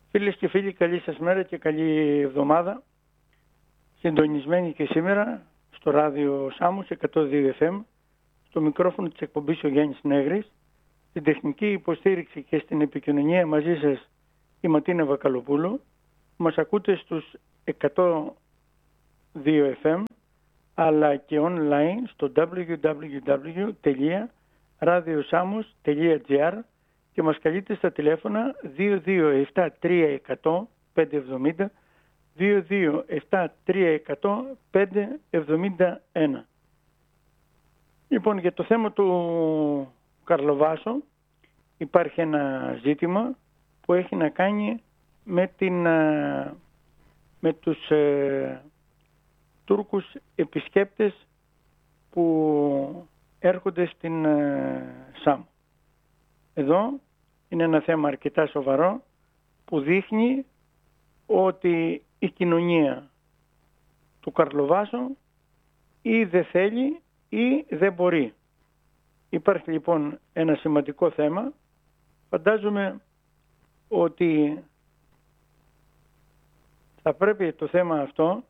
Φίλες και φίλοι, καλή σας μέρα και καλή εβδομάδα. Συντονισμένοι και σήμερα στο ράδιο Σάμους 102 FM, στο μικρόφωνο της εκπομπής ο Γιάννης Νέγρης, στην τεχνική υποστήριξη και στην επικοινωνία μαζί σας η Ματίνα Βακαλοπούλου. Μας ακούτε στους 102 FM αλλά και online στο www.radiosamos.gr και μας καλείτε στα τηλέφωνα 227-300-570, 227-300-571. Λοιπόν, για το θέμα του Καρλοβάσο υπάρχει ένα ζήτημα που έχει να κάνει με τους Τούρκους επισκέπτες που έρχονται στην Σάμο. Εδώ είναι ένα θέμα αρκετά σοβαρό που δείχνει ότι η κοινωνία του Καρλοβάσο ή δεν θέλει ή δεν μπορεί. Υπάρχει λοιπόν ένα σημαντικό θέμα. Φαντάζομαι ότι θα πρέπει το θέμα αυτό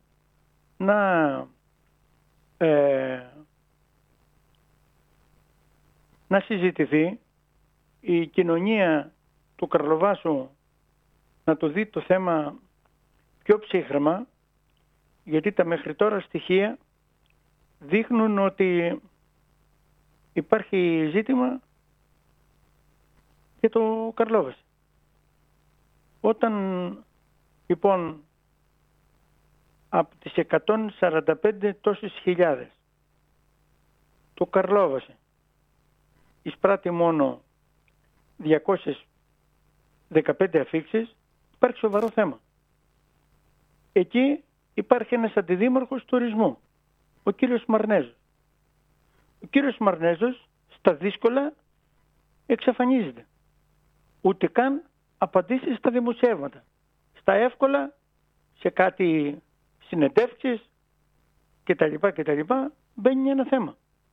να συζητηθεί, η κοινωνία του Καρλοβάσου να το δει το θέμα πιο ψύχρεμα, γιατί τα μέχρι τώρα στοιχεία δείχνουν ότι υπάρχει ζήτημα για το Καρλόβαση. Όταν λοιπόν από τις 145 τόσες χιλιάδες το Καρλόβαση εισπράττει μόνο 215 αφίξεις, υπάρχει σοβαρό θέμα. Εκεί υπάρχει ένας αντιδήμαρχος τουρισμού, ο κύριος Μαρνέζος. Ο κύριος Μαρνέζος στα δύσκολα εξαφανίζεται. Ούτε καν απαντήσει στα δημοσιεύματα. Στα εύκολα, σε κάτι συνεντεύξεις κτλ. Μπαίνει ένα θέμα.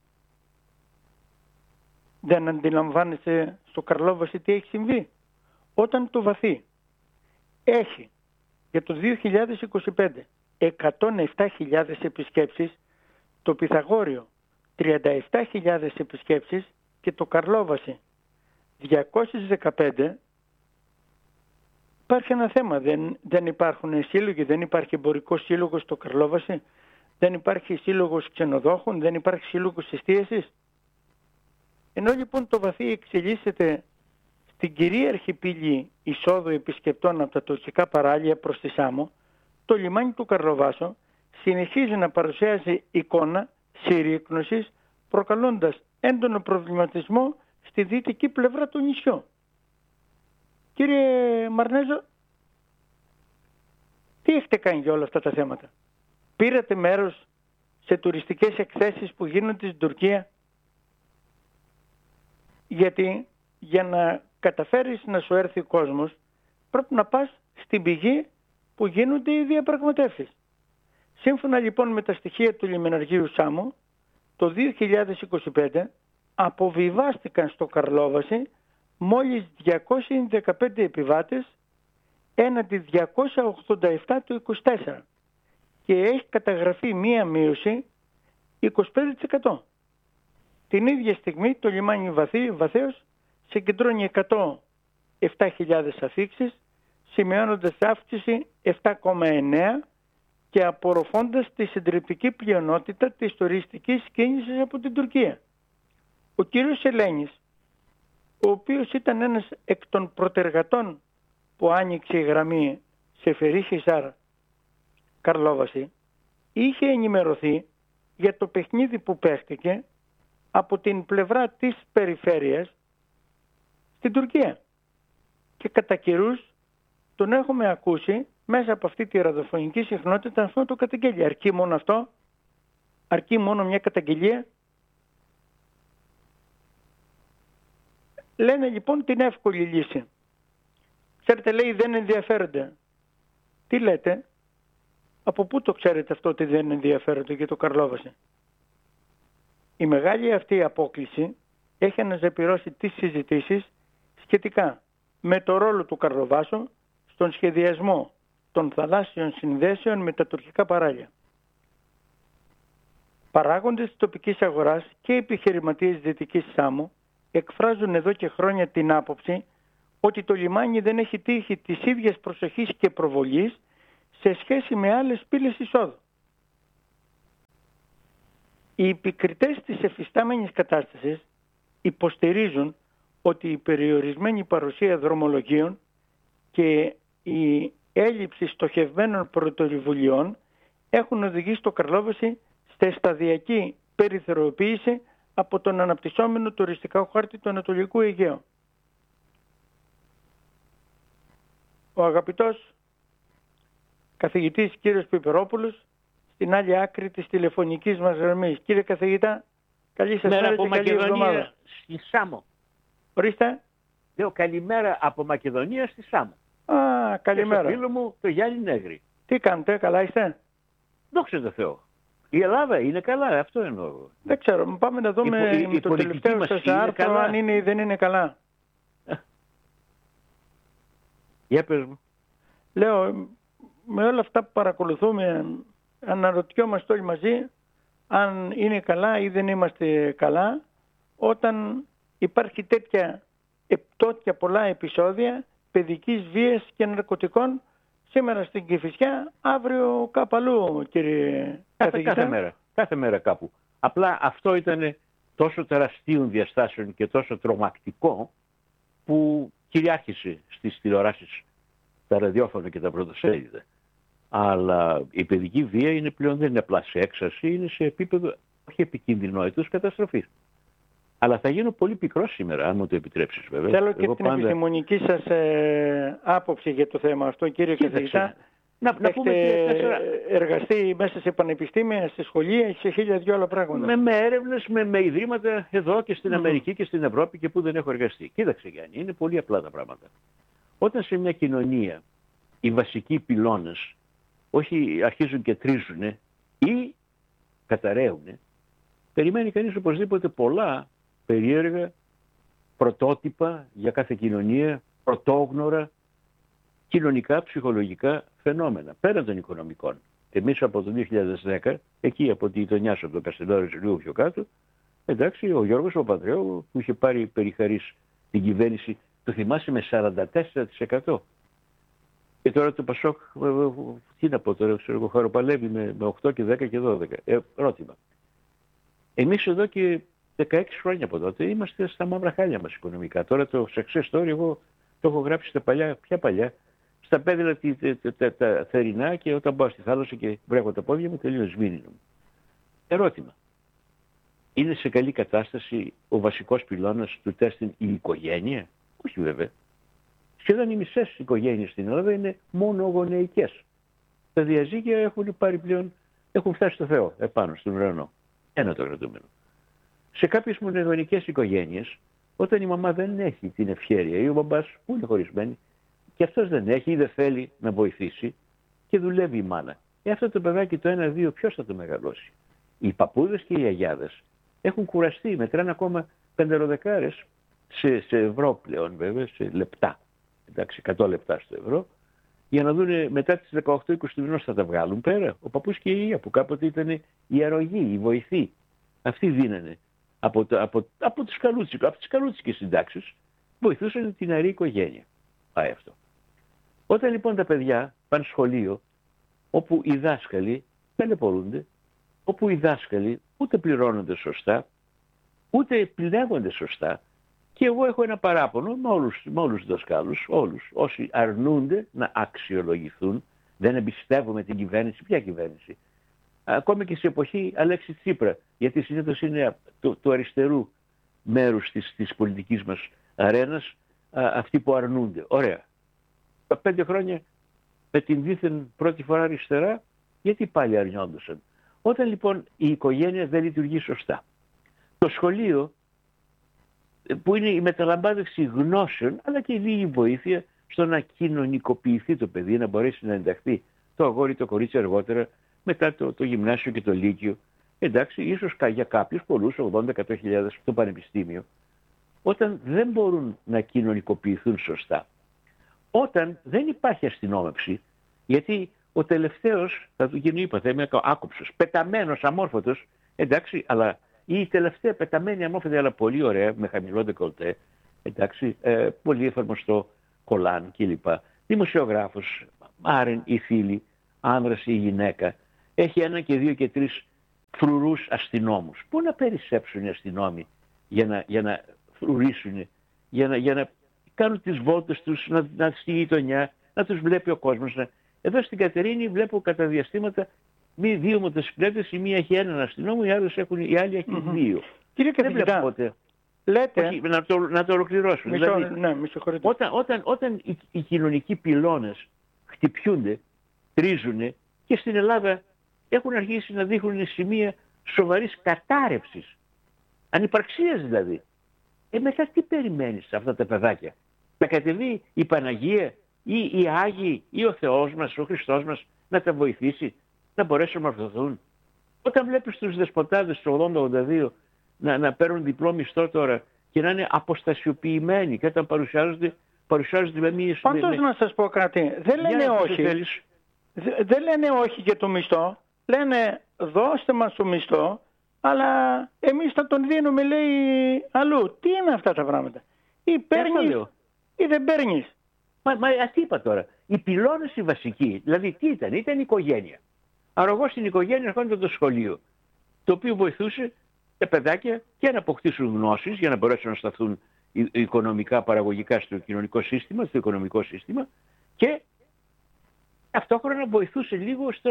Δεν αντιλαμβάνεσαι στο Καρλόβαση τι έχει συμβεί. Όταν το βαθύ έχει για το 2025 107.000 επισκέψεις, το Πυθαγόριο 37.000 επισκέψεις και το Καρλόβαση 215, υπάρχει ένα θέμα. Δεν υπάρχουν σύλλογοι, δεν υπάρχει εμπορικός σύλλογος στο Καρλόβαση, δεν υπάρχει σύλλογος ξενοδόχων, δεν υπάρχει σύλλογος εστίασης. Ενώ λοιπόν το βαθύ εξελίσσεται στην κυρίαρχη πύλη εισόδου επισκεπτών από τα τουρκικά παράλια προς τη Σάμο, το λιμάνι του Καρλοβάσο συνεχίζει να παρουσιάζει εικόνα συρρίκνωσης, προκαλώντας έντονο προβληματισμό στη δυτική πλευρά του νησιού. Κύριε Μαρνέζο, τι έχετε κάνει για όλα αυτά τα θέματα? Πήρατε μέρος σε τουριστικές εκθέσεις που γίνονται στην Τουρκία? Γιατί για να καταφέρεις να σου έρθει ο κόσμος πρέπει να πας στην πηγή που γίνονται οι διαπραγματεύσεις. Σύμφωνα λοιπόν με τα στοιχεία του λιμεναργείου Σάμο, το 2025 αποβιβάστηκαν στο Καρλόβαση μόλις 215 επιβάτες έναντι 287 του 24 και έχει καταγραφεί μία μείωση 25%. Την ίδια στιγμή το λιμάνι βαθέως συγκεντρώνει 107.000 αφίξεις, σημειώνοντας αύξηση 7,9 και απορροφώντας τη συντριπτική πλειονότητα της τουριστικής κίνησης από την Τουρκία. Ο κύριος Ελένης, ο οποίος ήταν ένας εκ των προτεργατών που άνοιξε η γραμμή Σεφερή Χισάρ Καρλόβαση, είχε ενημερωθεί για το παιχνίδι που παίχτηκε από την πλευρά της περιφέρειας στην Τουρκία. Και κατά καιρούς τον έχουμε ακούσει μέσα από αυτή τη ραδιοφωνική συχνότητα αυτό το καταγγέλει. Αρκεί μόνο αυτό? Αρκεί μόνο μια καταγγελία? Λένε λοιπόν την εύκολη λύση. Ξέρετε, λέει, δεν ενδιαφέρονται. Τι λέτε? Από πού το ξέρετε αυτό ότι δεν ενδιαφέρονται για το Καρλόβαση? Η μεγάλη αυτή απόκλιση έχει αναζωπυρώσει τις συζητήσεις σχετικά με το ρόλο του Καρλοβάσου στον σχεδιασμό των θαλάσσιων συνδέσεων με τα τουρκικά παράλια. Παράγοντες της τοπικής αγοράς και επιχειρηματίες Δυτικής Σάμου εκφράζουν εδώ και χρόνια την άποψη ότι το λιμάνι δεν έχει τύχει της ίδιας προσοχής και προβολής σε σχέση με άλλες πύλες εισόδου. Οι επικριτές της εφιστάμενης κατάστασης υποστηρίζουν ότι η περιορισμένη παρουσία δρομολογίων και η έλλειψη στοχευμένων πρωτοβουλειών έχουν οδηγήσει το Καρλόβεση στη σταδιακή περιθωριοποίηση από τον αναπτυσσόμενο τουριστικό χάρτη του Ανατολικού Αιγαίου. Ο αγαπητός καθηγητής κύριος Πιπερόπουλος στην άλλη άκρη της τηλεφωνικής μας γραμμής. Κύριε καθηγητά, καλή σας μέρα και καλή εβδομάδα. Στη Σάμο. Ορίστε. Λέω καλημέρα από Μακεδονία στη Σάμο. Α, καλημέρα. Και στο φίλο μου το Γιάννη Νέγρη. Τι κάνετε, καλά είστε? Δόξα τω Θεώ. Η Ελλάδα είναι καλά, αυτό εννοώ. Δεν ξέρω, πάμε να δούμε με το τελευταίο σας άρθρο αν είναι ή δεν είναι καλά. Για πες μου. Λέω, με όλα αυτά που παρακολουθούμε, αναρωτιόμαστε όλοι μαζί αν είναι καλά ή δεν είμαστε καλά, όταν υπάρχει τέτοια πολλά επεισόδια παιδικής βίας και ναρκωτικών σήμερα στην Κηφισιά, αύριο κάπου αλλού, κύριε καθηγητά. Κάθε μέρα κάπου. Απλά αυτό ήταν τόσο τεραστίων διαστάσεων και τόσο τρομακτικό που κυριάρχησε στις τηλεοράσεις, τα ραδιόφωνα και τα πρωτοσέλιδα. Αλλά η παιδική βία είναι πλέον, δεν είναι απλά σε έξαρση, είναι σε επίπεδο όχι επικινδυνότητας, καταστροφής. Αλλά θα γίνω πολύ πικρός σήμερα, αν μου το επιτρέψεις βέβαια. Θέλω και την επιστημονική σας άποψη για το θέμα αυτό, κύριε καθηγητά. Έχετε εργαστεί μέσα σε πανεπιστήμια, σε σχολεία, σε 1002 άλλα πράγματα. Με έρευνες, με ιδρύματα εδώ και στην Αμερική και στην Ευρώπη και που δεν έχω εργαστεί. Κοίταξε Γιάννη, είναι πολύ απλά τα πράγματα. Όταν σε μια κοινωνία οι βασικοί πυλώνες όχι αρχίζουν και τρίζουν ή καταραίουν, περιμένει κανείς οπωσδήποτε πολλά περίεργα πρωτότυπα για κάθε κοινωνία, πρωτόγνωρα κοινωνικά, ψυχολογικά φαινόμενα, πέραν των οικονομικών. Εμείς από το 2010, εκεί από τη γειτονιά σου, από το Καστελόριο λίγο πιο κάτω, εντάξει, ο Γιώργος Παπανδρέου που είχε πάρει περιχαρής την κυβέρνηση, το θυμάσαι, με 44%. Και τώρα το Πασόκ, τι να πω τώρα, ξέρω, χαροπαλεύει με 8 και 10 και 12. Ερώτημα. Εμείς εδώ και 16 χρόνια από τότε είμαστε στα μαύρα χάλια μας οικονομικά. Τώρα το success story εγώ το έχω γράψει στα παλιά, ποια παλιά, στα πέδιλα τα θερινά, και όταν πάω στη θάλασσα και βρέχω τα πόδια μου τελείως σβήνινο. Ερώτημα. Είναι σε καλή κατάσταση ο βασικός πυλώνας του τεστ η οικογένεια? Όχι βέβαια. Σχεδόν οι μισές οικογένειες στην Ελλάδα είναι μονογονεϊκές. Τα διαζύγια έχουν πάρει πλέον, έχουν φτάσει στο Θεό, επάνω στον ουρανό. Ένα το κρατούμενο. Σε κάποιες μονογονεϊκές οικογένειες, όταν η μαμά δεν έχει την ευχέρεια ή ο μπαμπάς που είναι χωρισμένοι, και αυτός δεν έχει ή δεν θέλει να βοηθήσει και δουλεύει η μάνα. Αυτό το παιδάκι το 1-2 ποιος θα το μεγαλώσει? Οι παππούδες και οι γιαγιάδες έχουν κουραστεί, μετράνε ακόμα 5 σε ευρώ πλέον βέβαια, σε λεπτά. Εντάξει, 100 λεπτά στο ευρώ, για να δουν μετά τις 18-20 του μηνός θα τα βγάλουν πέρα. Ο παππούς και η γιαγιά που κάποτε ήταν η αρρωγή, η βοηθή. Αυτοί δίνανε από τις καλούτσικες συντάξεις, βοηθούσαν την αρή οικογένεια. Πάει αυτό. Όταν λοιπόν τα παιδιά πάνε σχολείο, όπου οι δάσκαλοι ταλαιπωρούνται, όπου οι δάσκαλοι ούτε πληρώνονται σωστά, ούτε επιλέγονται σωστά, και εγώ έχω ένα παράπονο με όλους τους δασκάλους, όλους όσοι αρνούνται να αξιολογηθούν, δεν εμπιστεύομαι την κυβέρνηση. Ποια κυβέρνηση? Ακόμη και σε εποχή Αλέξη Τσίπρα, γιατί συνήθως είναι του αριστερού μέρους της πολιτικής μας αρένας αυτοί που αρνούνται. Ωραία. 5 χρόνια με την δίθεν πρώτη φορά αριστερά, γιατί πάλι αρνιόντουσαν? Όταν λοιπόν η οικογένεια δεν λειτουργεί σωστά, το σχολείο που είναι η μεταλαμπάδευση γνώσεων, αλλά και λίγη βοήθεια στο να κοινωνικοποιηθεί το παιδί, να μπορέσει να ενταχθεί το αγόρι, το κορίτσι αργότερα, μετά το γυμνάσιο και το λύκειο. Εντάξει, ίσως για κάποιους πολλούς, 80-100.000 στο πανεπιστήμιο, όταν δεν μπορούν να κοινωνικοποιηθούν σωστά, όταν δεν υπάρχει αστυνόμευση, γιατί ο τελευταίος, θα του γίνει είπα, θα είμαι άκοψος, πεταμένος, αμόρφωτος, εντάξει, αλλά η τελευταία πεταμένη αμόρφωτη, αλλά πολύ ωραία, με χαμηλό ντεκολτέ, εντάξει, πολύ εφαρμοστό κολάν κλπ. Δημοσιογράφος, άρεν ή φίλη, άνδρας ή γυναίκα, έχει 1 και 2 και 3 φρουρούς αστυνόμους. Πού να περισσέψουν οι αστυνόμοι για να φρουρήσουν, για να κάνουν τις βόλτες τους, να στη γειτονιά, να τους βλέπει ο κόσμος. Εδώ στην Κατερίνη βλέπω κατά διαστήματα δύο μοτοσυκλέτες, η μία έχει 1 αστυνόμο, οι άλλοι έχουν 2. Κύριε καθηγητά, λέτε... Όχι, να το ολοκληρώσω. Όταν οι κοινωνικοί πυλώνες χτυπιούνται, τρίζουν, και στην Ελλάδα έχουν αρχίσει να δείχνουν σημεία σοβαρής κατάρρευσης, ανυπαρξίας δηλαδή. Μετά τι περιμένεις σε αυτά τα παιδάκια? Να κατεβεί η Παναγία ή οι Άγιοι ή ο Θεός μας, ο Χριστός μας, να τα βοηθήσει να μπορέσουν να μορφωθούν? Όταν βλέπεις τους δεσποτάδες του 80-82 να παίρνουν διπλό μισθό τώρα και να είναι αποστασιοποιημένοι, και όταν παρουσιάζονται με μία... Πάντως να σας πω κάτι, δεν λένε όχι. Δεν λένε όχι για το μισθό, λένε δώστε μας το μισθό, αλλά εμείς θα τον δίνουμε, λέει, αλλού. Τι είναι αυτά τα πράγματα? Ή παίρνεις ή δεν παίρνεις? Μα τι είπα τώρα? Οι πυλώνες οι βασικοί, δηλαδή τι ήταν? Ήταν η οικογένεια. Αρρωγός στην οικογένεια ερχόταν το σχολείο, το οποίο βοηθούσε τα παιδάκια και να αποκτήσουν γνώσεις για να μπορέσουν να σταθούν οικονομικά, παραγωγικά στο κοινωνικό σύστημα, στο οικονομικό σύστημα, και ταυτόχρονα βοηθούσε λίγο ώστε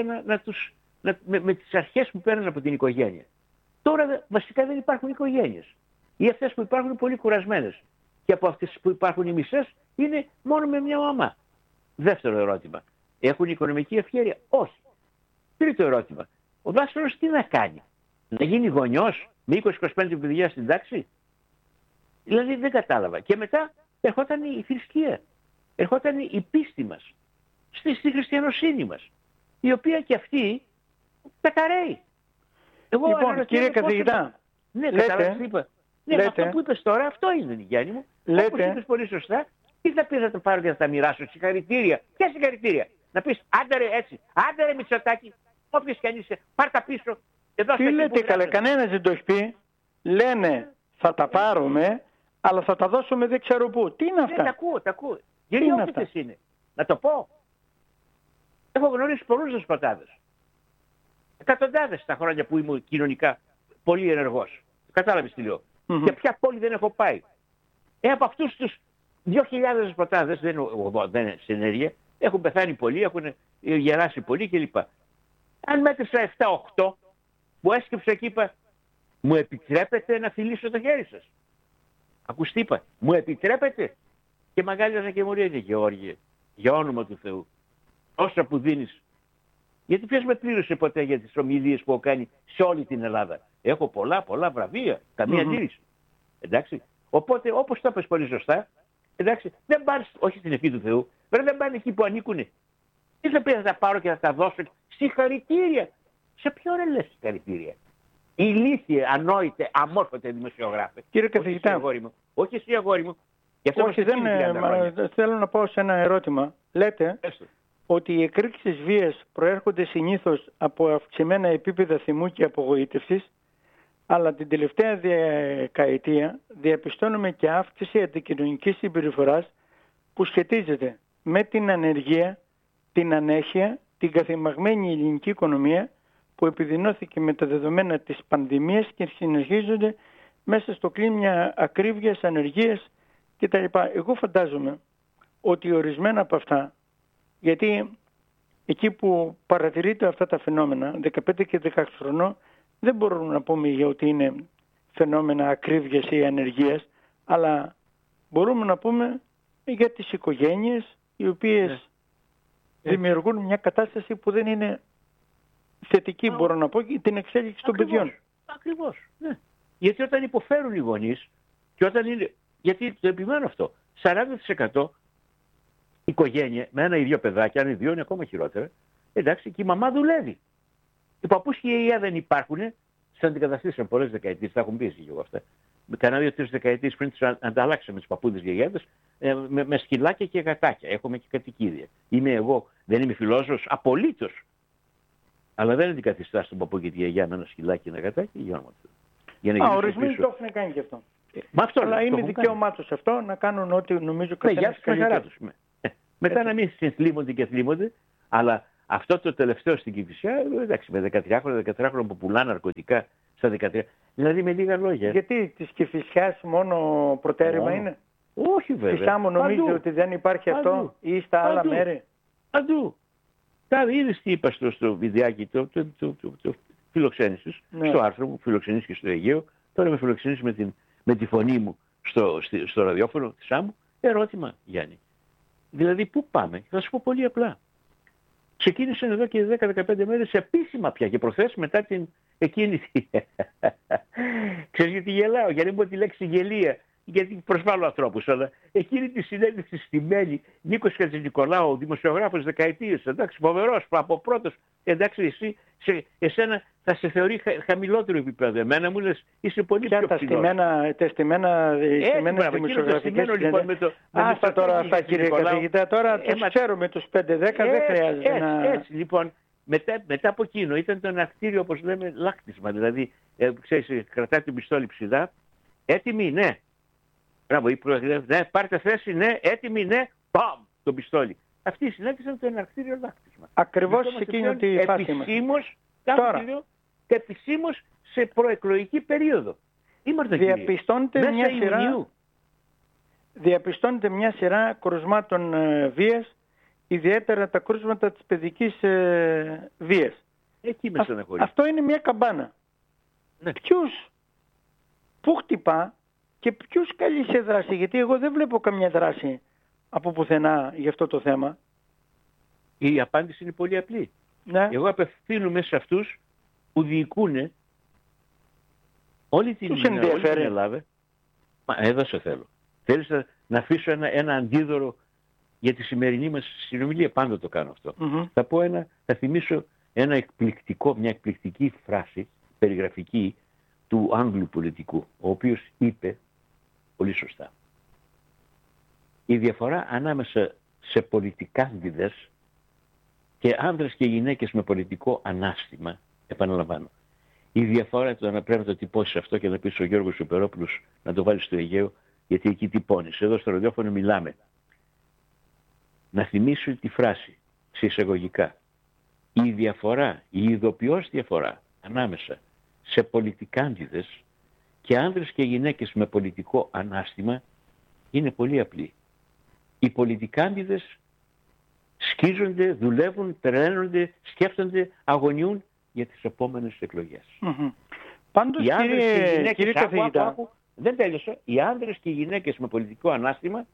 με τις αρχές που παίρνουν από την οικογένεια. Τώρα βασικά δεν υπάρχουν οικογένειες. Ή αυτές που υπάρχουν είναι πολύ κουρασμένες. Και από αυτές που υπάρχουν οι μισές είναι μόνο με μια μαμά. Δεύτερο ερώτημα. Έχουν οικονομική ευκαιρία? Όχι. Τρίτο ερώτημα. Ο δάσκαλος τι να κάνει? Να γίνει γονιός με 20-25 παιδιά στην τάξη? Δηλαδή δεν κατάλαβα. Και μετά ερχόταν η θρησκεία. Ερχόταν η πίστη μας. Στη χριστιανοσύνη μας. Η οποία και αυτή καταραίει. Λοιπόν, κύριε καθηγητά, ναι, κατάλαβες τι είπα? Ναι, αυτό που είπες τώρα, αυτό είναι, Γιάννη μου. Όπως είπες πολύ σωστά, τι θα πεις να το πάρω και να τα μοιράσω? Συγχαρητήρια. Ποια συγχαρητήρια? Να πεις άντε ρε έτσι, άντε ρε Μητσοτάκη, όποιος κι αν είσαι, πάρ' τα πίσω. Εδώ τι λέτε καλά, κανένας δεν το έχει πει. Λένε θα τα πάρουμε, αλλά θα τα δώσουμε δεν ξέρω πού. Τι είναι αυτά? Ναι, τα ακούω. Γελιότητες είναι. Να το πω. Έχω γνωρίσει πολλούς δεσποτάδες. Εκατοντάδες τα χρόνια που ήμουν κοινωνικά πολύ ενεργός. Κατάλαβες τι λέω? Και ποια πόλη δεν έχω πάει. Από αυτούς τους 2.000 δεσποτάδες, δεν είναι στην ενέργεια, έχουν πεθάνει πολλοί, έχουν γεράσει πολλοί κλπ. Αν μέτρησα 7-8, μου έσκυψα και είπα, μου επιτρέπετε να φιλήσω το χέρι σας? Ακούς τι είπα? Μου επιτρέπετε? Και μαγάλιαζα και μου λέει, Γεώργιε, για όνομα του Θεού, όσα που δίνεις. Γιατί ποιος με πλήρωσε ποτέ για τις ομιλίες που έχω κάνει σε όλη την Ελλάδα? Έχω πολλά βραβεία, καμία αντίρρηση. Εντάξει. Οπότε, όπως το είπες πολύ σωστά, εντάξει, δεν πάνε, όχι στην ευχή του Θεού, δεν πάνε εκεί που ανήκουνε. Τι θα πει να τα πάρω και να τα δώσω? Συγχαρητήρια. Σε ποιον ρε λες συγχαρητήρια? Ηλίθιε, ανόητε, αμόρφωτε δημοσιογράφε. Κύριε καθηγητά. Όχι εσύ αγόρι μου. Όχι, θέλω να πάω σε ένα ερώτημα. Λέτε ότι οι εκρήξεις βίας προέρχονται συνήθως από αυξημένα επίπεδα θυμού και απογοήτευσης, αλλά την τελευταία δεκαετία διαπιστώνουμε και αύξηση αντικοινωνικής συμπεριφοράς που σχετίζεται με την ανεργία, την ανέχεια, την καθημαγμένη ελληνική οικονομία που επιδεινώθηκε με τα δεδομένα της πανδημίας και συνεχίζονται μέσα στο κλίμα ακρίβειας, ανεργίας κτλ. Εγώ φαντάζομαι ότι ορισμένα από αυτά, γιατί εκεί που παρατηρείται αυτά τα φαινόμενα, 15 και 16 χρονών, δεν μπορούμε να πούμε για ότι είναι φαινόμενα ακρίβειας ή ανεργίας, αλλά μπορούμε να πούμε για τις οικογένειες οι οποίες δημιουργούν μια κατάσταση που δεν είναι θετική, μπορώ να πω, για την εξέλιξη των παιδιών. Ακριβώς, ναι. Γιατί όταν υποφέρουν οι γονείς και όταν είναι, γιατί το επιμένω αυτό, 40% οικογένεια με 1 ή 2 παιδάκια, αν είναι 2 είναι ακόμα χειρότερα, εντάξει, και η μαμά δουλεύει. Οι παππούς και η γιαγιά δεν υπάρχουν, σαν αντικαταστήσαν πολλές δεκαετίες, τα έχουν πει και εγώ αυτά. κανένα 2-3 δεκαετίες πριν τους ανταλλάξαμε τους παππούδες γιαγιάδες με σκυλάκια και γατάκια. Έχουμε και κατοικίδια. Είμαι εγώ, δεν είμαι φιλόσοφος, απολύτως. Αλλά δεν αντικαθιστά στον παππού και τη γιαγιά με ένα σκυλάκι και ένα γατάκι. Ορισμένοι το έχουν κάνει και αυτό. Αυτό αλλά είναι δικαίωμά τους αυτό να κάνουν ό,τι νομίζω καθένας καλύτερο. Μετά να μην συνθλίβονται και θλίβονται, αλλά αυτό το τελευταίο στην Κηφισιά, εντάξει, με 13 που πουλάνε ναρκωτικά στα 13. Δηλαδή με λίγα λόγια. Γιατί της Κηφισιάς μόνο προτέρημα είναι? Όχι βέβαια. Στη Σάμο νομίζει ότι δεν υπάρχει αυτό ή στα άλλα μέρη? Παντού. Είδες τι είπα στο βιντεάκι το φιλοξένησης, στο άρθρο μου, φιλοξενήσεις και στο Αιγαίο. Τώρα με φιλοξενήσεις με τη φωνή μου στο ραδιόφωνο της Σάμου. Ερώτημα, Γιάννη. Δηλαδή πού πάμε? Θα σου πω πολύ απλά. Ξεκίνησαν εδώ και 10-15 μέρες επίσημα πια και προχθές μετά την εκείνη. Ξέρεις γιατί γελάω? Για να μην πω τη λέξη γελία. Γιατί προσβάλλω ανθρώπους, αλλά εκείνη τη συνέντευξη στη Μέλη, Νίκος Χατζηνικολάου, δημοσιογράφος δεκαετίες, εντάξει, φοβερός, από πρώτος, εντάξει, εσύ, εσένα θα σε θεωρεί χαμηλότερο επίπεδο. Εμένα μου λες, είσαι πολύ πιο ψηλός. Τα στημένες δημοσιογραφικές συνέντευξεις. Άστα τώρα αυτά κύριε καθηγητά, τώρα τους ξέρουμε τους 5-10, δεν χρειάζεται να... Έτσι, λοιπόν, μετά από εκείνο ήταν το ενακτήριο, όπως λέμε, λάκτισμα, δηλαδή, ξέρεις, κρατάει την πιστόλη ψηλά, έτοιμοι, ναι. Μπράβο, ναι, πάρτε θέση, ναι, έτοιμοι, ναι, παμ, το πιστόλι. Αυτή η συνέντευξη ήταν το εναρκτήριο λάκτισμα. Ακριβώς σε εκείνη τη φάση μας. Επισήμως σε προεκλογική περίοδο. Διαπιστώνεται μια σειρά κρουσμάτων βίας, ιδιαίτερα τα κρούσματα της παιδικής βίας. Εκεί με στεναχωρεί. Αυτό είναι μια καμπάνα. Ναι. Πού χτυπά και ποιους καλεί σε δράση? Γιατί εγώ δεν βλέπω καμιά δράση από πουθενά για αυτό το θέμα. Η απάντηση είναι πολύ απλή. Ναι. Εγώ απευθύνομαι σε αυτούς που διοικούν όλη την Ελλάδα. Εδώ σε θέλω. Θέλεις να αφήσω ένα αντίδωρο για τη σημερινή μας συνομιλία? Πάντα το κάνω αυτό. Θα θυμίσω μια εκπληκτική φράση περιγραφική του Άγγλου πολιτικού, ο οποίος είπε πολύ σωστά: η διαφορά ανάμεσα σε πολιτικάντιδες και άνδρες και γυναίκες με πολιτικό ανάστημα, επαναλαμβάνω, η διαφορά, πρέπει να το τυπώσεις αυτό και να πεις ο Γιώργος Σουπερόπουλος να το βάλεις στο Αιγαίο, γιατί εκεί τυπώνεις. Εδώ στο ραδιόφωνο μιλάμε. Να θυμίσω τη φράση σε εισαγωγικά: η διαφορά, η ειδοποιώς διαφορά ανάμεσα σε πολιτικάντιδες και άνδρες και γυναίκες με πολιτικό ανάστημα είναι πολύ απλή. Οι πολιτικάντιδες σκίζονται, δουλεύουν, τρελαίνονται, σκέφτονται, αγωνιούν για τις επόμενες εκλογές. Πάντως κύριε καθηγητά, δεν τέλειωσα. Οι άνδρες και οι γυναίκες με πολιτικό ανάστημα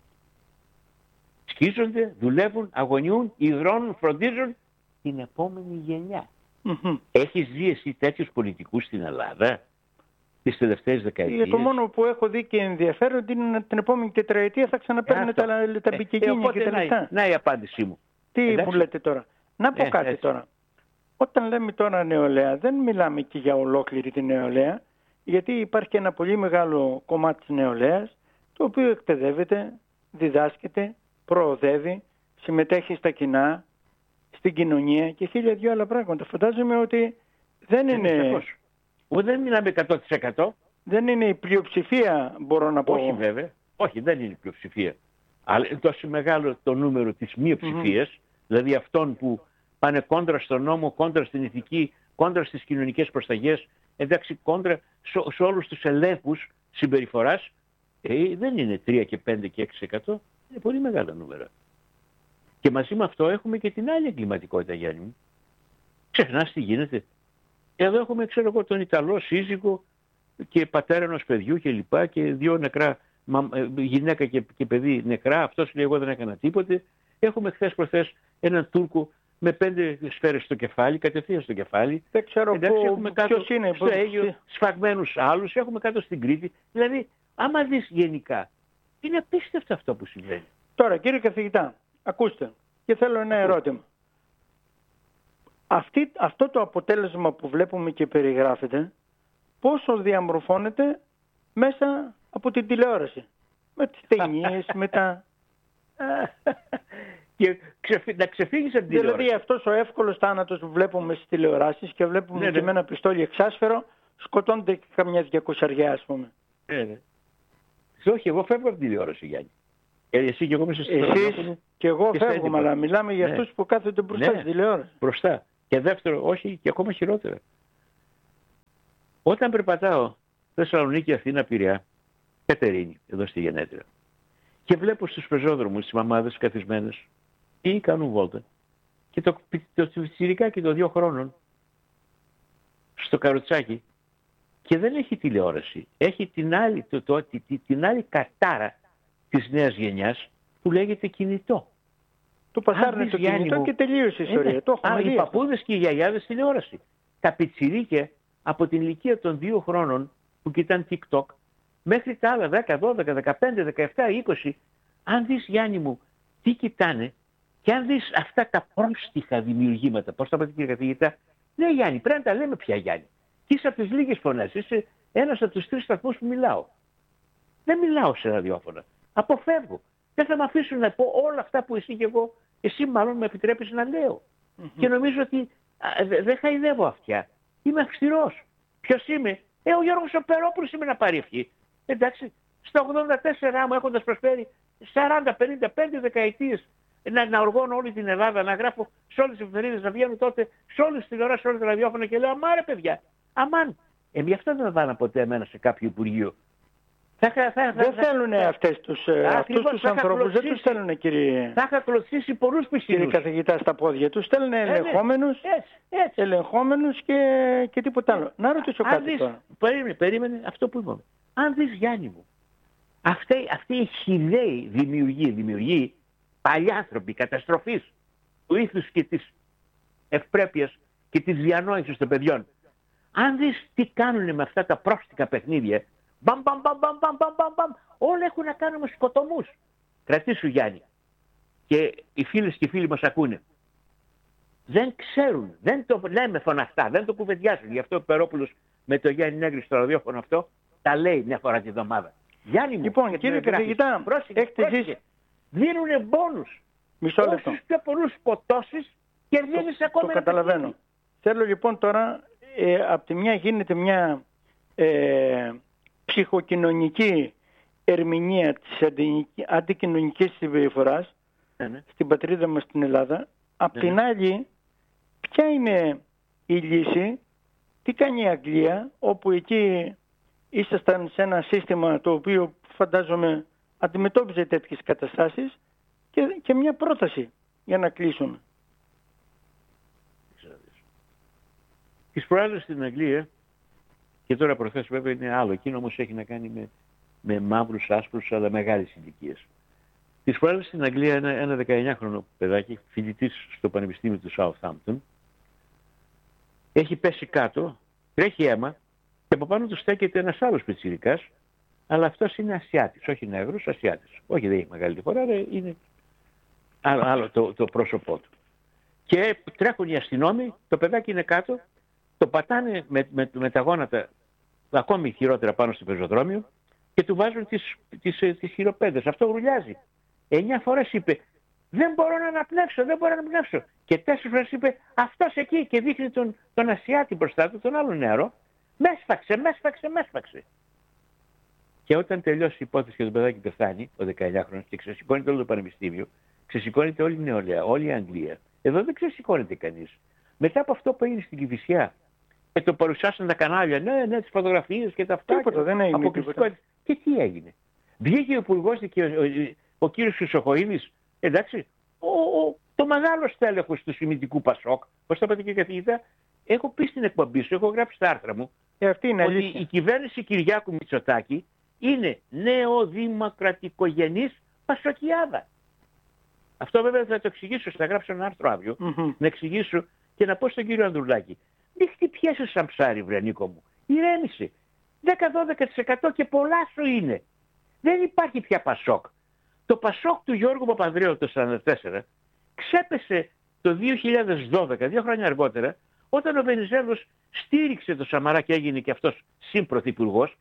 σκίζονται, δουλεύουν, αγωνιούν, υδρώνουν, φροντίζουν την επόμενη γενιά. Έχεις δει εσύ τέτοιους πολιτικούς στην Ελλάδα τις τελευταίες δεκαετίες? Το μόνο που έχω δει και ενδιαφέρον είναι την επόμενη τετραετία θα ξαναπαίρνουν τα μπικικίνια και τα λεφτά. Να η απάντησή μου. Τι που λέτε τώρα? Να πω κάτι τώρα. Όταν λέμε τώρα νεολαία, δεν μιλάμε και για ολόκληρη την νεολαία, γιατί υπάρχει και ένα πολύ μεγάλο κομμάτι της νεολαίας, το οποίο εκπαιδεύεται, διδάσκεται, προοδεύει, συμμετέχει στα κοινά, στην κοινωνία και 1002 άλλα πράγματα. Φαντάζομαι ότι δεν είναι... Δεν μιλάμε 100%. Δεν είναι η πλειοψηφία, μπορώ να πω. Όχι βέβαια. Όχι, δεν είναι η πλειοψηφία. Αλλά είναι τόσο μεγάλο το νούμερο της μειοψηφίας, δηλαδή αυτών που πάνε κόντρα στον νόμο, κόντρα στην ηθική, κόντρα στις κοινωνικές προσταγές, εντάξει, κόντρα σε όλους τους ελέγχους συμπεριφοράς, δεν είναι 3 και 5 και 6%. Είναι πολύ μεγάλα νούμερα. Και μαζί με αυτό έχουμε και την άλλη εγκληματικότητα, Γιάννη μου. Ξεχνάς τι γίνεται? Εδώ έχουμε, ξέρω εγώ, τον Ιταλό σύζυγο και πατέρα ενός παιδιού και λοιπά και 2 νεκρά, γυναίκα και παιδί νεκρά. Αυτός λέει εγώ δεν έκανα τίποτε. Έχουμε χθες προχθές έναν Τούρκο με 5 σφαίρες στο κεφάλι, κατευθείαν στο κεφάλι. Δεν ξέρω ποιος είναι. Στο Αίγιο σφαγμένους άλλους, έχουμε κάτω στην Κρήτη. Δηλαδή, άμα δεις γενικά, είναι απίστευτο αυτό που συμβαίνει. Τώρα, κύριε καθηγητά, ακούστε, και θέλω ένα ερώτημα. Αυτό το αποτέλεσμα που βλέπουμε και περιγράφεται, πόσο διαμορφώνεται μέσα από την τηλεόραση. Με τις ταινίες, με τα... Και να ξεφύγεις από την τηλεόραση. Δηλαδή αυτός ο εύκολος θάνατος που βλέπουμε στις τηλεοράσεις και βλέπουμε και με ένα πιστόλι εξάσφαιρο, σκοτώνται και καμιά 200, ας πούμε. Ναι. Όχι, εγώ φεύγω από την τηλεόραση, Γιάννη. Εσύ και εγώ μέσα στην τηλεόραση. Εσείς και εγώ φεύγουμε, αλλά μιλάμε για αυτούς που κάθονται μπροστά στη τηλεόραση. Μπροστά. Και δεύτερο, όχι, και ακόμα χειρότερα. Όταν περπατάω Θεσσαλονίκη, Αθήνα, Πειραιά, Κατερίνη, εδώ στη Γενέτρια, και βλέπω στους πεζόδρομους τις μαμάδες καθισμένες ή κάνουν βόλτα και το τσιρικάκι των 2 χρόνων στο καροτσάκι και δεν έχει τηλεόραση, έχει την άλλη κατάρα της νέας γενιάς που λέγεται κινητό. Το πασάρνε το κινητό και τελείωσε η ιστορία. Οι παππούδες και οι γιαγιάδες τηλεόραση. Τα πιτσιρίκια από την ηλικία των 2 χρόνων που κοιτάνε TikTok μέχρι τα άλλα 10, 12, 15, 17, 20, αν δεις, Γιάννη μου, τι κοιτάνε και αν δεις αυτά τα πρόστιχα δημιουργήματα, πώς τα πάτε κύριε καθηγητά, ναι Γιάννη, πρέπει να τα λέμε πια, Γιάννη. Και είσαι από τις λίγες φωνές, είσαι ένας από τους 3 σταθμούς που μιλάω. Δεν μιλάω σε ραδιόφωνα. Αποφεύγω. Δεν θα με αφήσουν να πω όλα αυτά που εσύ και εγώ, εσύ μάλλον με επιτρέπεις να λέω. Και νομίζω ότι δεν χαϊδεύω αυτιά. Είμαι αυστηρός. Ποιος είμαι? Ο Γιώργος ο Περόπουλος είμαι να πάρει ευχή. Εντάξει, στα 84 μου έχοντας προσφέρει 40, 55 δεκαετίες να οργώνω όλη την Ελλάδα, να γράφω σε όλες τις εφημερίδες, να βγαίνω τότε σε όλες τις τηλεοράσεις, σε όλες τα ραδιόφωνα και λέω αμά ρε παιδιά, αμάν. Γι' αυτό δεν βάλα ποτέ εμένα σε κάποιο υπουργείο. Δεν θέλουν αυτούς τους ανθρώπους, δεν τους θέλουν κύριε. Θα είχα κλωτσίσει πολλούς πισινούς. Κύριε καθηγητά στα πόδια τους, θέλουν ελεγχόμενους και τίποτα άλλο. Να ρωτήσω κάτι τώρα. Περίμενε αυτό που είπαμε. Αν δεις Γιάννη μου, αυτή η χιδαίη δημιουργεί παλιάνθρωποι καταστροφής του ήθους και της ευπρέπειας και της διανόησης των παιδιών. Αν δεις τι κάνουν με αυτά τα πρόστιχα παιχνίδια, μπαμ, όλα έχουν να κάνουν με σκοτωμούς. Κρατήσου Γιάννη. Και οι φίλες και οι φίλοι μας ακούνε. Δεν ξέρουν, δεν το λέμε φωναχτά, δεν το κουβεντιάζουν. Γι' αυτό ο Περόπουλος με το Γιάννη Νέγκρη στο ραδιόφωνο αυτό τα λέει μια φορά τη εβδομάδα. Γιάννη μου, λοιπόν, κύριε καθηγητά, έχετε ζήσει. Δίνουνε μπόνους. Μισό λεπτό. Όσους πιο πολλούς σκοτώσεις κερδίζεις ακόμα. Το καταλαβαίνω. Θέλω λοιπόν τώρα, από τη μια γίνεται μια ψυχοκοινωνική ερμηνεία της αντικοινωνικής συμπεριφοράς στην πατρίδα μας στην Ελλάδα. Απ' την άλλη, ποια είναι η λύση, τι κάνει η Αγγλία, όπου εκεί ήσασταν σε ένα σύστημα το οποίο φαντάζομαι αντιμετώπιζε τέτοιες καταστάσεις και μια πρόταση για να κλείσουμε. Τις προάλλες στην Αγγλία, και τώρα προχθές βέβαια είναι άλλο, εκείνο όμως έχει να κάνει με μαύρους, άσπρους, αλλά μεγάλες ηλικίες. Τις προάλλες στην Αγγλία ένα 19χρονο παιδάκι, φοιτητής στο Πανεπιστήμιο του Southampton, έχει πέσει κάτω, τρέχει αίμα και από πάνω του στέκεται ένας άλλος πιτσιρικάς, αλλά αυτός είναι Ασιάτης, όχι Νέγρος, Ασιάτης. Όχι, δεν έχει μεγάλη διαφορά, αλλά είναι άλλο το πρόσωπό του. Και τρέχουν οι αστυνόμοι, το παιδάκι είναι κάτω, το πατάνε με τα γόνατα ακόμη χειρότερα πάνω στο πεζοδρόμιο και του βάζουν τις χειροπέδες. Αυτό γρουλιάζει. 9 φορές είπε δεν μπορώ να αναπνεύσω, δεν μπορώ να αναπνεύσω. Και 4 φορές είπε αυτός εκεί και δείχνει τον Ασιάτη μπροστά του, τον άλλο νεαρό. Με έσφαξε. Και όταν τελειώσει η υπόθεση και το παιδάκι πεθάνει, ο 19χρονος, και ξεσηκώνεται όλο το πανεπιστήμιο, ξεσηκώνεται όλη η νεολαία, όλη η Αγγλία. Εδώ δεν ξεσηκώνεται κανείς. Μετά από αυτό που έγινε στην Κηφισιά και το παρουσιάσαν τα κανάλια, ναι, τις φωτογραφίες και τα αυτά. Τίποτα, δεν έγινε. Και τι έγινε? Βγήκε ο υπουργός και ο κύριος Χρυσοχοΐδης, εντάξει, το μεγάλο στέλεχος του σημητικού Πασόκ, πώς θα πάτε και καθηγητά, έχω πει στην εκπομπή σου, έχω γράψει στα άρθρα μου, αυτή είναι ότι η κυβέρνηση Κυριάκου Μητσοτάκη είναι νεοδημοκρατικογενής πασοκιάδα. Αυτό βέβαια θα το εξηγήσω, θα γράψω ένα άρθρο αύριο, να εξηγήσω και να πω στον κύριο Ανδρουλάκη. Μην χτυπιέσαι σαν ψάρι, βρε Νίκο μου. Ηρέμησε. 10-12% και πολλά σου είναι. Δεν υπάρχει πια Πασόκ. Το Πασόκ του Γιώργου Παπανδρέου το 1944 ξέπεσε το 2012, 2 χρόνια αργότερα, όταν ο Βενιζέλος στήριξε το Σαμαρά και έγινε και αυτός συμπρωθυπουργός,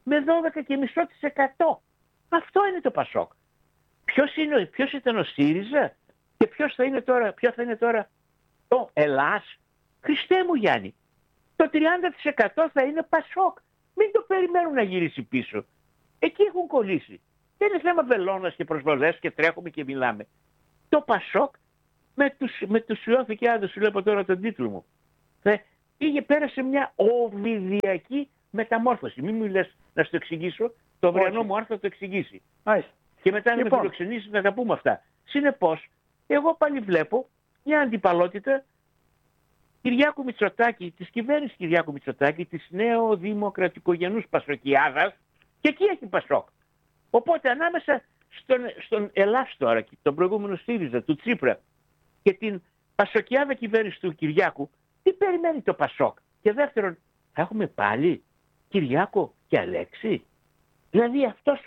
με 12,5%. Αυτό είναι το Πασόκ. Ποιος ήταν ο ΣΥΡΙΖΑ και ποιο θα είναι τώρα το Ελλάς? Χριστέ μου Γιάννη, το 30% θα είναι Πασόκ. Μην το περιμένουν να γυρίσει πίσω. Εκεί έχουν κολλήσει. Δεν είναι θέμα βελόνας και προσβολές και τρέχουμε και μιλάμε. Το Πασόκ με τους σιώθηκε, αν δεν σου λέω τώρα τον τίτλο μου, πέρασε μια οβιδιακή μεταμόρφωση. Μην μου λες να σου το εξηγήσω, το αυριανό μου άρθρο θα το εξηγήσει. Και μετά να με φιλοξενήσεις να τα πούμε αυτά. Συνεπώς, εγώ πάλι βλέπω μια αντιπαλότητα Κυριάκου Μητσοτάκη, της κυβέρνησης Κυριάκου Μητσοτάκη, της νεοδημοκρατικογενούς Πασοκιάδας, και εκεί έχει Πασόκ. Οπότε ανάμεσα στον Ελλάς τώρα, τον προηγούμενο ΣΥΡΙΖΑ, του Τσίπρα, και την Πασοκιάδα κυβέρνηση του Κυριάκου, τι περιμένει το Πασόκ? Και δεύτερον, θα έχουμε πάλι Κυριάκο και Αλέξη? Δηλαδή αυτός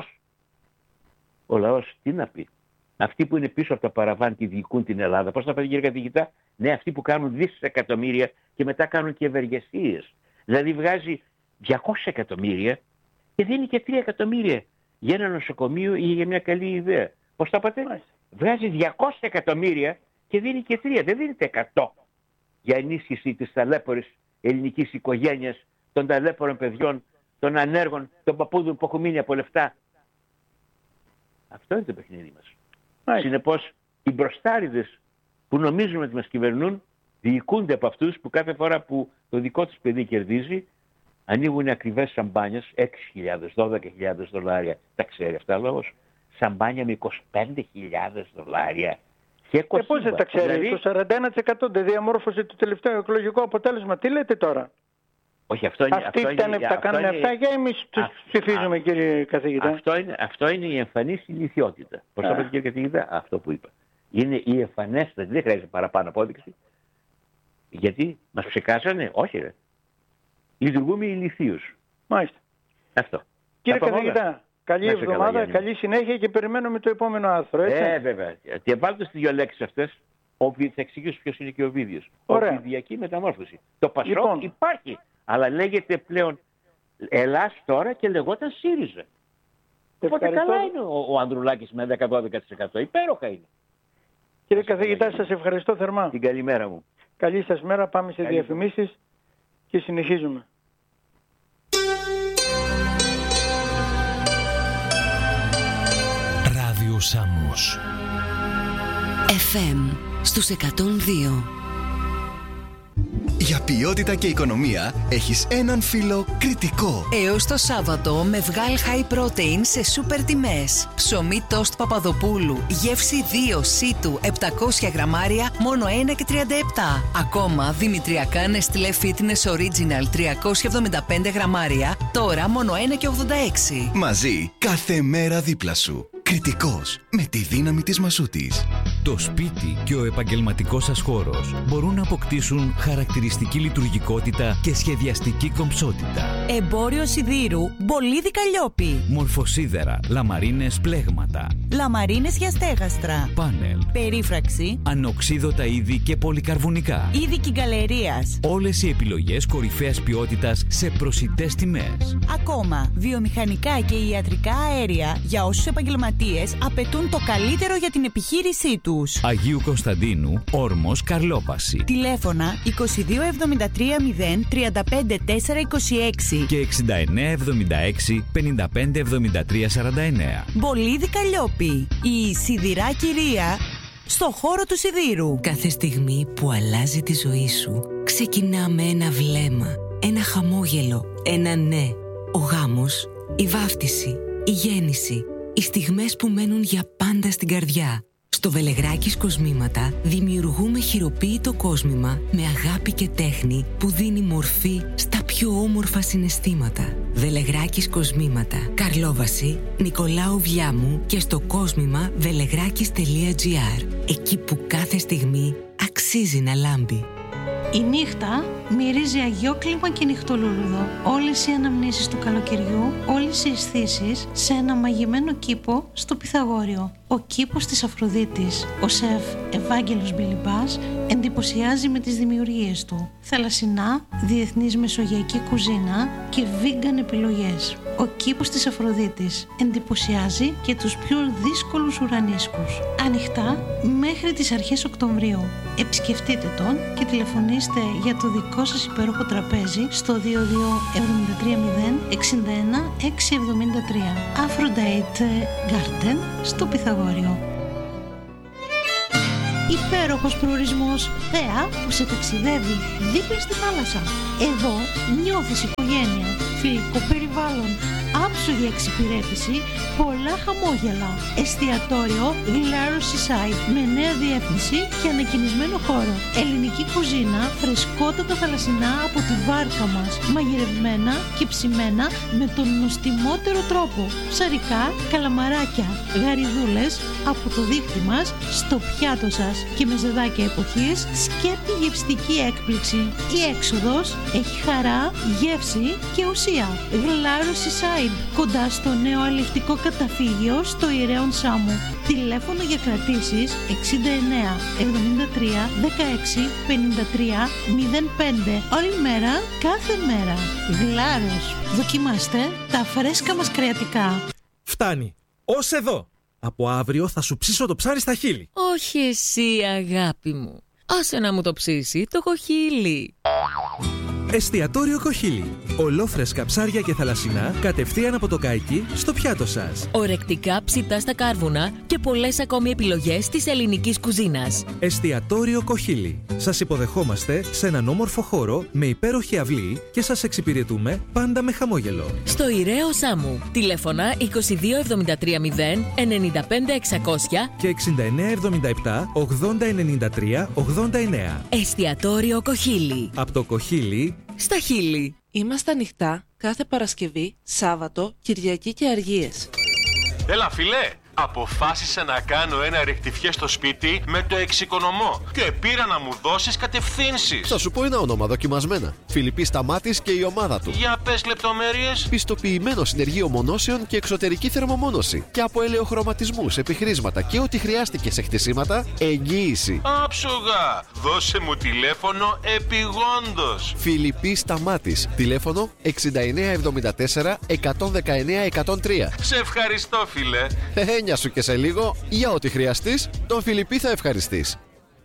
ο λαός τι να πει? Αυτοί που είναι πίσω από τα παραβάν και διοικούν την Ελλάδα, πώς θα πει κύριε καθηγητά? Ναι, αυτοί που κάνουν δισεκατομμύρια και μετά κάνουν και ευεργεσίες. Δηλαδή βγάζει 200 εκατομμύρια και δίνει και 3 εκατομμύρια για ένα νοσοκομείο ή για μια καλή ιδέα. Πώς τα είπατε? Βγάζει 200 εκατομμύρια και δίνει και 3, δεν δίνεται 100 για ενίσχυση της ταλέπορης ελληνικής οικογένειας, των ταλέπορων παιδιών, των ανέργων, των παππούδων που έχουν μείνει από λεφτά. Αυτό είναι το παιχνίδι μας. Συνεπώς, οι μπροστάριδες που νομίζουν ότι μας κυβερνούν διοικούνται από αυτούς που κάθε φορά που το δικό τους παιδί κερδίζει, ανοίγουν ακριβές σαμπάνιες, 6.000, 12.000 δολάρια. Τα ξέρει αυτά λόγος? Σαμπάνια με 25.000 δολάρια. Και πώς δεν τα ξέρει? Δηλαδή... Το 41% δεν διαμόρφωσε το τελευταίο εκλογικό αποτέλεσμα. Τι λέτε τώρα? Όχι, αυτό είναι... Αυτοί τα κάνουν αυτά και εμείς τους ψηφίζουμε, κύριε καθηγητά. Αυτό είναι η εμφανής ηλιθιότητα. Πώς θα είπατε, κύριε καθηγητά? Αυτό που είπα. Είναι η εμφανέστατη, δεν χρειάζεται παραπάνω απόδειξη. Γιατί μας ψεκάσανε? Όχι ρε. Λειτουργούμε ηλιθίους. Μάλιστα. Αυτό. Κύριε καθηγητά, καλή εβδομάδα, καλή συνέχεια και περιμένουμε το επόμενο άρθρο, έτσι? Βέβαια. Και βάλτε στις δύο λέξεις αυτές, θα εξηγήσω ποιος είναι και ο Οβίδιος. Οβιδιακή μεταμόρφωση. Το Πασόκ υπάρχει, αλλά λέγεται πλέον Ελλάς τώρα και λεγόταν ΣΥΡΙΖΑ. Οπότε καλά είναι ο Ανδρουλάκης με 10-12%. Υπέροχα είναι. Κύριε καθηγητά, σας ευχαριστώ θερμά. Την καλημέρα μου. Καλή σας μέρα, πάμε σε διαφημίσεις και συνεχίζουμε. Ράδιο Σάμος FM στους 102. Για ποιότητα και οικονομία έχεις έναν φίλο Κριτικό. Έως το Σάββατο με Βγάλ High Protein σε σούπερ τιμές. Ψωμί τόστ Παπαδοπούλου, γεύση 2 σίτου 700 γραμμάρια, μόνο 1,37. Ακόμα δημητριακά Nestlé Fitness Original 375 γραμμάρια, τώρα μόνο 1,86. Μαζί κάθε μέρα δίπλα σου. Κριτικός, με τη δύναμη της Μασούτης. Το σπίτι και ο επαγγελματικός σας χώρος μπορούν να αποκτήσουν χαρακτηριστική λειτουργικότητα και σχεδιαστική κομψότητα. Εμπόριο σιδήρου Μπολίδι Καλλιόπη. Μορφοσίδερα, λαμαρίνες πλέγματα, λαμαρίνες για στέγαστρα, πάνελ, περίφραξη, ανοξίδωτα είδη και πολυκαρβουνικά. είδη κυγκαλερίας. Όλες οι επιλογές κορυφαίας ποιότητας σε προσιτές τιμές. Ακόμα, βιομηχανικά και ιατρικά αέρια για όσους επαγγελματίες απαιτούν το καλύτερο για την επιχείρησή τους. Αγίου Κωνσταντίνου, Όρμος, Καρλόπαση. Τηλέφωνα 2273 0 35 426 και 6976 55 73 49. Μπολίδι Καλλιόπη, η σιδηρά κυρία στο χώρο του σιδήρου. Κάθε στιγμή που αλλάζει τη ζωή σου ξεκινά με ένα βλέμμα, ένα χαμόγελο, ένα ναι. Ο γάμος, η βάφτιση, η γέννηση, οι στιγμές που μένουν για πάντα στην καρδιά. Στο Βελεγράκης Κοσμήματα δημιουργούμε χειροποίητο κόσμημα με αγάπη και τέχνη που δίνει μορφή στα πιο όμορφα συναισθήματα. Βελεγράκης Κοσμήματα, Καρλόβαση, Νικολάου Βιάμου και στο κόσμημα velεγράκης.gr. Εκεί που κάθε στιγμή αξίζει να λάμπει. Η νύχτα μυρίζει αγιόκλιμα και νυχτολούλουδο. Όλες οι αναμνήσεις του καλοκαιριού, όλες οι αισθήσεις σε ένα μαγειμένο κήπο στο Πυθαγόριο. Ο κήπος της Αφροδίτης. Ο σεφ Ευάγγελος Μπιλιμπάς εντυπωσιάζει με τις δημιουργίες του. Θαλασσινά, διεθνής μεσογειακή κουζίνα και vegan επιλογές. Ο κήπος της Αφροδίτης εντυπωσιάζει και τους πιο δύσκολους ουρανίσκους. Ανοιχτά μέχρι τις αρχές Οκτωβρίου. Επισκεφτείτε τον και τηλεφωνήστε για το δικό σας υπέροχο τραπέζι στο 22 730 61 673. Aphrodite Garden στο Πυθαγόριο. Υπέροχος προορισμός, θέα που σε ταξιδεύει δίπλα στη θάλασσα. Εδώ νιώθεις οικογένεια, φιλικό περιβάλλον, άψογη εξυπηρέτηση, πολλά χαμόγελα. Εστιατόριο Glaro Seaside με νέα διεύθυνση και ανακοινισμένο χώρο. Ελληνική κουζίνα, φρεσκότατα θαλασσινά από τη βάρκα μας, μαγειρευμένα και ψημένα με τον νοστιμότερο τρόπο. Ψαρικά, καλαμαράκια, γαριδούλες από το δίχτυ μας στο πιάτο σας και με ζεδάκια εποχής, σκέπτη γευστική έκπληξη. Η έξοδος έχει χαρά, γεύση και ουσία. Glaro Seaside, κοντά στο νέο αλλιευτικό καταφύγιο στο Ηρέον Σάμου. Τηλέφωνο για κρατήσεις 69 73 16 53 05. Όλη μέρα, κάθε μέρα. Γλάρος. Δοκιμάστε τα φρέσκα μας κρεατικά. Φτάνει. Ως εδώ. Από αύριο θα σου ψήσω το ψάρι στα χείλη. Όχι εσύ, αγάπη μου. Άσε να μου το ψήσει το κοχύλι. Εστιατόριο Κοχύλι. Ολόφρεσκα ψάρια και θαλασσινά κατευθείαν από το καϊκί στο πιάτο σας. Ορεκτικά ψητά στα κάρβουνα και πολλές ακόμη επιλογές της ελληνικής κουζίνας. Εστιατόριο Κοχύλι. Σας υποδεχόμαστε σε έναν όμορφο χώρο με υπέροχη αυλή και σας εξυπηρετούμε πάντα με χαμόγελο. Στο Ηραίο Σάμου. Τηλέφωνα 22 73 0 95 600 και 69 77 80 93 89. Εστιατόριο Κοχύλι. Από το Κοχύλι στα χείλη. Είμαστε ανοιχτά κάθε Παρασκευή, Σάββατο, Κυριακή και Αργίες. Έλα φίλε, αποφάσισα να κάνω ένα ρεκτιφιέ στο σπίτι με το εξοικονομώ και πήρα να μου δώσεις κατευθύνσεις. Θα σου πω ένα όνομα δοκιμασμένα. Φιλιππής Σταμάτης και η ομάδα του. Για πες λεπτομέρειες. Πιστοποιημένο συνεργείο μονώσεων και εξωτερική θερμομόνωση. Και από ελαιοχρωματισμούς, επιχρήσματα και ό,τι χρειάστηκε σε χτισήματα, εγγύηση. Άψογα! Δώσε μου τηλέφωνο επιγόντως. Φιλιππής Σταμάτης. Τηλέφωνο 6974 119 103. Σε ευχαριστώ φίλε. Έννοια σου και σε λίγο, για ό,τι χρειαστείς, τον Φιλιππή θα ευχαριστείς.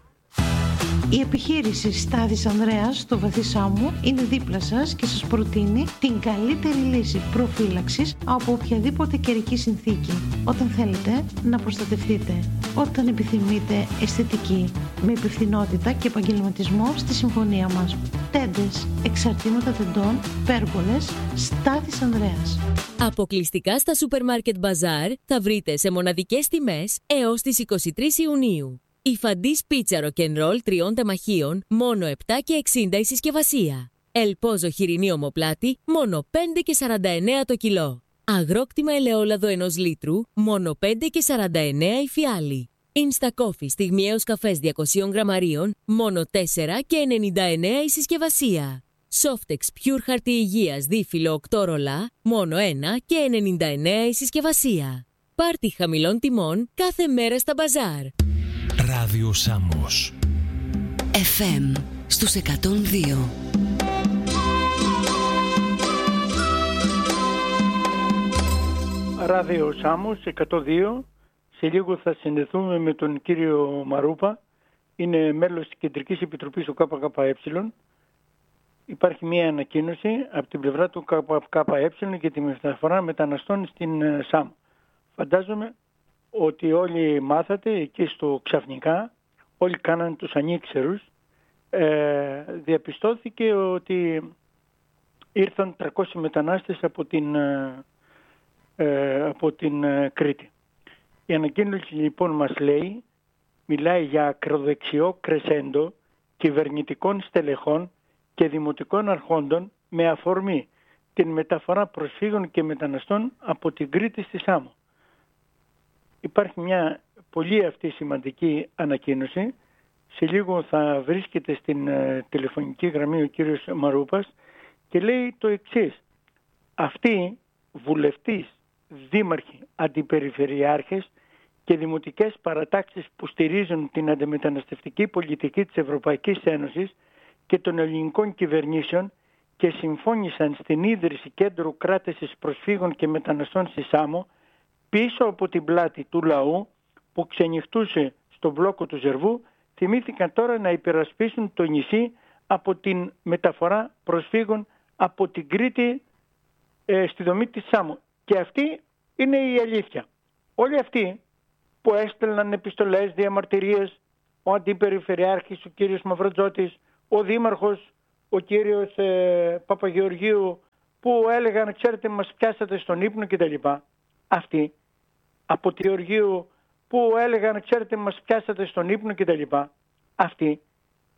Η επιχείρηση Στάδης Ανδρέας στο Βαθύ Σάμου είναι δίπλα σας και σας προτείνει την καλύτερη λύση προφύλαξης από οποιαδήποτε καιρική συνθήκη. Όταν θέλετε να προστατευτείτε, όταν επιθυμείτε αισθητική, με υπευθυνότητα και επαγγελματισμό στη συμφωνία μας. Τέντες, εξαρτήματα τεντών, πέργολες, Στάδης Ανδρέας. Αποκλειστικά στα σούπερ μάρκετ Μπαζάρ θα βρείτε σε μοναδικές τιμές έως τις 23 Ιουνίου. Η Φαντής πίτσα ροκενρόλ 3 τεμαχίων, μόνο 7 και 60 η συσκευασία. Ελπόζο χοιρινή ομοπλάτη, μόνο 5 και 49 το κιλό. Αγρόκτημα ελαιόλαδο 1 λίτρου, μόνο 5 και 49 η φιάλη. Insta Coffee στιγμιαίος καφές 200 γραμμαρίων, μόνο 4 και 99 η συσκευασία. Softex Pure χαρτί υγείας δίφυλλο 8 ρολά, μόνο 1 και 99 η συσκευασία. Πάρτι χαμηλών τιμών κάθε μέρα στα μπαζάρ. Ράδιο Σάμος. FM στους 102. Ράδιο Σάμος 102. Σε λίγο θα συνδεθούμε με τον κύριο Μαρούπα. Είναι μέλος της Κεντρικής Επιτροπής του ΚΚΕ. Υπάρχει μια ανακοίνωση από την πλευρά του ΚΚΕ για τη μεταφορά μεταναστών στην ΣΑΜ. Φαντάζομαι ότι όλοι μάθατε εκεί στο ξαφνικά, όλοι κάναν τους ανήξερους. Διαπιστώθηκε ότι ήρθαν 300 μετανάστες από την Κρήτη. Η ανακοίνωση λοιπόν μας λέει, μιλάει για ακροδεξιό κρεσέντο κυβερνητικών στελεχών και δημοτικών αρχόντων με αφορμή την μεταφορά προσφύγων και μεταναστών από την Κρήτη στη Σάμο. Υπάρχει μια πολύ αυτή σημαντική ανακοίνωση. Σε λίγο θα βρίσκεται στην τηλεφωνική γραμμή ο κύριος Μαρούπας και λέει το εξής. Αυτοί βουλευτές, δήμαρχοι, αντιπεριφερειάρχες και δημοτικές παρατάξεις που στηρίζουν την αντιμεταναστευτική πολιτική της Ευρωπαϊκής Ένωσης και των ελληνικών κυβερνήσεων και συμφώνησαν στην ίδρυση κέντρου κράτησης προσφύγων και μεταναστών στη Σάμο, πίσω από την πλάτη του λαού που ξενυχτούσε στο μπλόκο του Ζερβού, θυμήθηκαν τώρα να υπερασπίσουν το νησί από την μεταφορά προσφύγων από την Κρήτη στη δομή της Σάμου. Και αυτή είναι η αλήθεια. Όλοι αυτοί που έστελναν επιστολές, διαμαρτυρίες, ο Αντιπεριφερειάρχης, ο κύριος Μαυροτζώτης, ο Δήμαρχος, ο κύριος Παπαγεωργίου, που έλεγαν, ξέρετε, μας πιάσατε στον ύπνο κτλ. Αυτοί από τη Γεωργίου που έλεγαν, ξέρετε, μας πιάσατε στον ύπνο κτλ. Αυτοί